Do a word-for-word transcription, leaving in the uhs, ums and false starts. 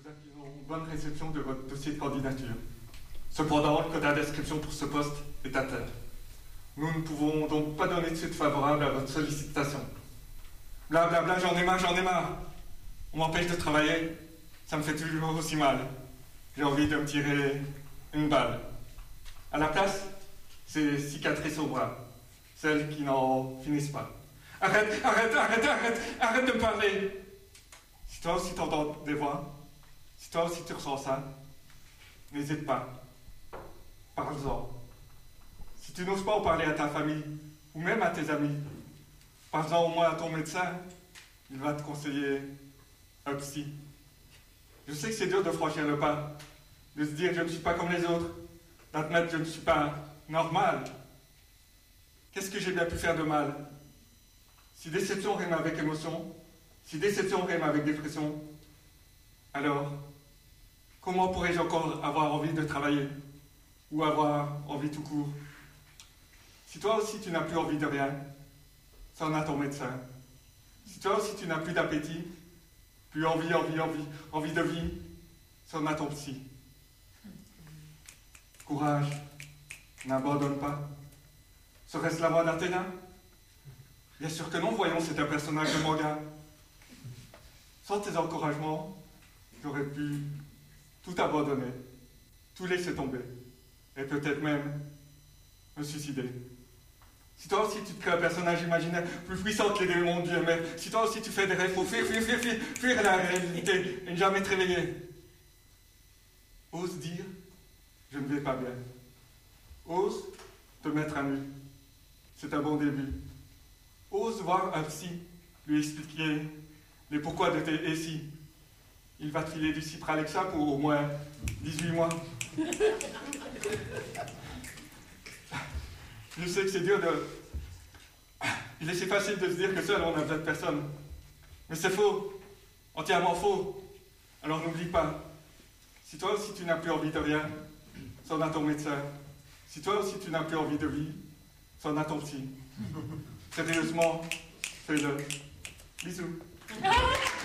vous accueillons une bonne réception de votre dossier de candidature. Cependant, le quota d'inscription pour ce poste est à terre. Nous ne pouvons donc pas donner de suite favorable à votre sollicitation. Blablabla, j'en ai marre, j'en ai marre. On m'empêche de travailler, ça me fait toujours aussi mal. J'ai envie de me tirer une balle. À la place, c'est cicatrices au bras, celles qui n'en finissent pas. Arrête, arrête, arrête, arrête, arrête de me parler. Si toi aussi t'entends des voix, si toi aussi tu ressens ça, n'hésite pas. Parle-en. Si tu n'oses pas en parler à ta famille, ou même à tes amis, parle-en au moins à ton médecin, il va te conseiller un psy. Je sais que c'est dur de franchir le pas, de se dire je ne suis pas comme les autres, d'admettre que je ne suis pas normal. Qu'est-ce que j'ai bien pu faire de mal? Si déception rime avec émotion, si déception rime avec dépression, alors comment pourrais-je encore avoir envie de travailler ou avoir envie tout court? Si toi aussi tu n'as plus envie de rien, c'en a ton médecin. Si toi aussi tu n'as plus d'appétit, plus envie, envie, envie, envie de vie, c'en a ton psy. Courage, n'abandonne pas. Serait-ce la voix d'Athéna? Bien sûr que non, voyons, c'est un personnage de manga. Sans tes encouragements, j'aurais pu tout abandonner, tout laisser tomber, et peut-être même me suicider. Si toi aussi tu te crées un personnage imaginaire plus puissant que les démons de Dieu, mais si toi aussi tu fais des rêves pour fuir, fuir, fuir, fuir, fuir la réalité et ne jamais te réveiller, ose dire je ne vais pas bien. Ose te mettre à nu. C'est un bon début. Ose voir un psy, lui expliquer les pourquoi de tes et si. Il va te filer du Cipralexa pour au moins dix-huit mois. Je sais que c'est dur de... Il est si facile de se dire que seul on a besoin de personne. Mais c'est faux. Entièrement faux. Alors n'oublie pas. Si toi aussi tu n'as plus envie de rien, c'en a ton médecin. Si toi aussi tu n'as plus envie de vie, c'en a ton psy. Sérieusement, fais-le. Bisous.